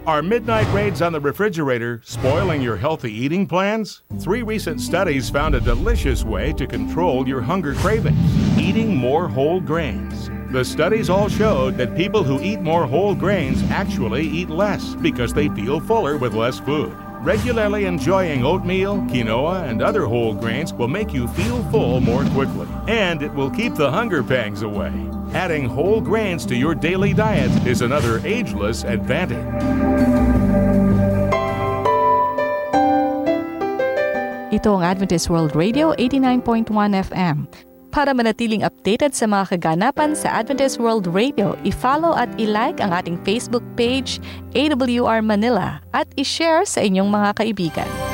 Are midnight raids on the refrigerator spoiling your healthy eating plans? 3 recent studies found a delicious way to control your hunger cravings: eating more whole grains. The studies all showed that people who eat more whole grains actually eat less because they feel fuller with less food. Regularly enjoying oatmeal, quinoa, and other whole grains will make you feel full more quickly, and it will keep the hunger pangs away. Adding whole grains to your daily diet is another ageless advantage. Ito ang Adventist World Radio 89.1 FM. Para manatiling updated sa mga kaganapan sa Adventist World Radio, i-follow at i-like ang ating Facebook page, AWR Manila, at i-share sa inyong mga kaibigan.